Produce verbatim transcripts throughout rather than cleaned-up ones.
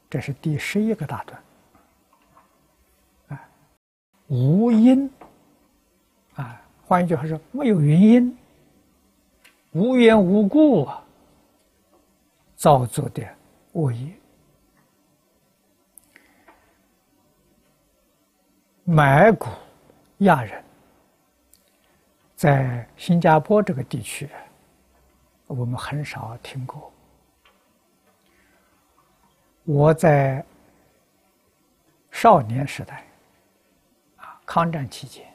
这是第十一个大段。啊，无因，啊，换一句话说，没有原因，无缘无故啊，造作的恶业。买骨亚人，在新加坡这个地区，我们很少听过。我在少年时代，啊，抗战期间，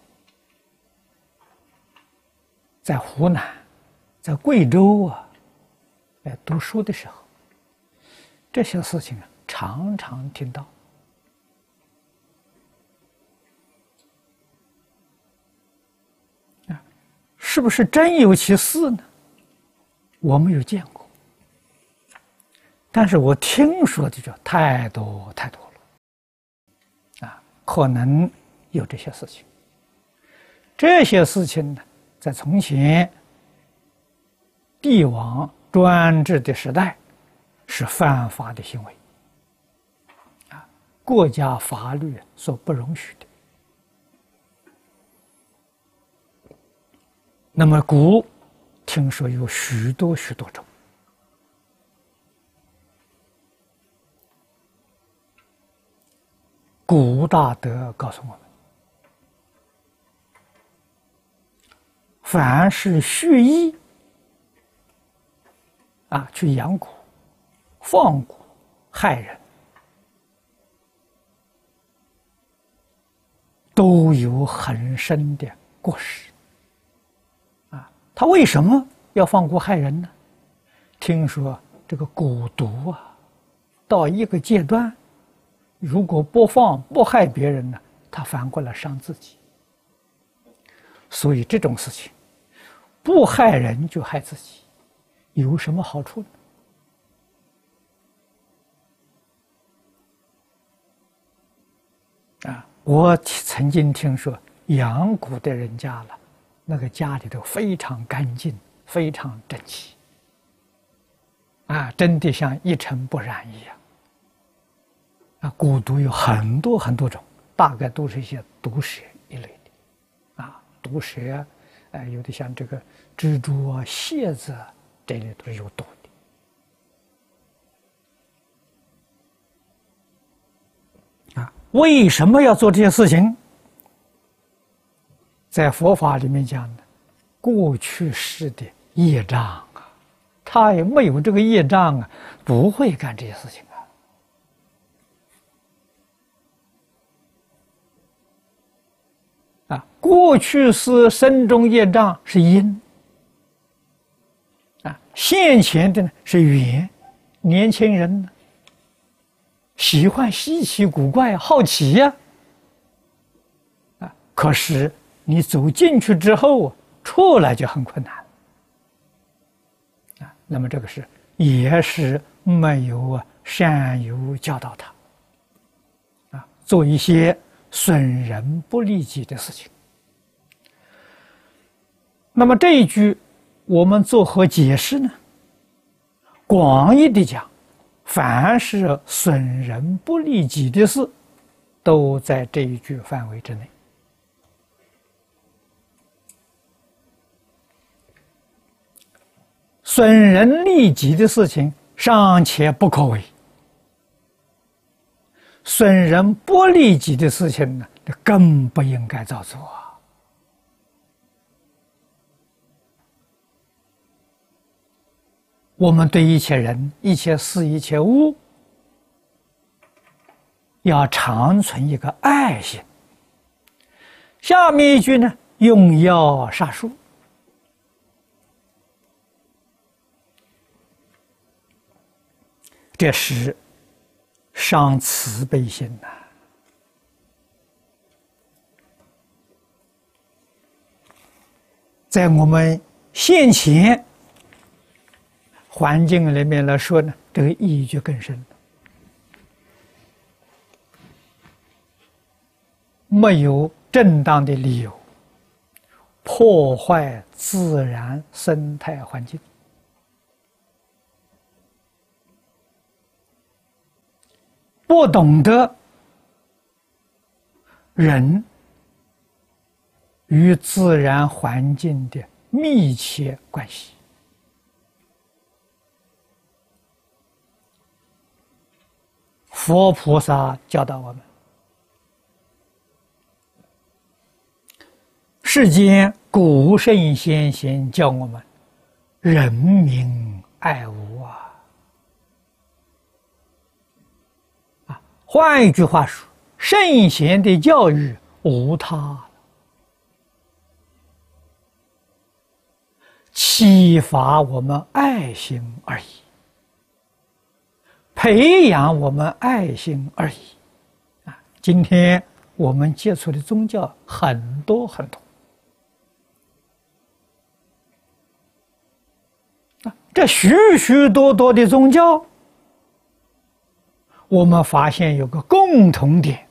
在湖南，在贵州啊，来读书的时候，这些事情啊，常常听到。啊，是不是真有其事呢？我没有见过。但是我听说的就太多太多了，啊，可能有这些事情。这些事情呢，在从前帝王专制的时代，是犯法的行为，啊，国家法律所不容许的。那么蛊，听说有许多许多种。古大德告诉我们，凡是蓄意啊去养蛊、放蛊、害人，都有很深的过失。啊，他为什么要放蛊害人呢？听说这个蛊毒啊，到一个阶段，如果不放不害别人呢，他反过来伤自己。所以这种事情，不害人就害自己，有什么好处呢？啊，我曾经听说养蛊的人家了，那个家里头非常干净，非常整齐，啊，真的像一尘不染一样。啊，蛊毒有很多很多种，大概都是一些毒蛇一类的，啊，毒蛇啊，呃，有的像这个蜘蛛啊、蝎子啊，这类都是有毒的。啊，为什么要做这些事情？在佛法里面讲的，过去世的业障啊，他也没有这个业障啊，不会干这些事情。啊，过去是身中业障是因，啊，现前的呢是缘。年轻人呢，喜欢稀奇古怪、好奇呀，啊，可是你走进去之后，出来就很困难，啊，那么这个是也是没有啊善有教导他，啊，做一些损人不利己的事情。那么这一句我们作何解释呢？广义的讲，凡是损人不利己的事，都在这一句范围之内。损人利己的事情尚且不可为，损人不利己的事情呢，更不应该造作啊！我们对一切人、一切事、一切物，要常存一个爱心。下面一句呢，用药杀树，这是伤慈悲心呐、啊。在我们现前环境里面来说呢，这个意义就更深了。没有正当的理由破坏自然生态环境， 不懂得人与自然环境的密切关系。佛菩萨教导我们，世间古圣先贤教我们人民爱物啊！啊，换一句话说，圣贤的教育无他，启发我们爱心而已，培养我们爱心而已。啊，今天我们接触的宗教很多很多。这许许多多的宗教，我们发现有个共同点，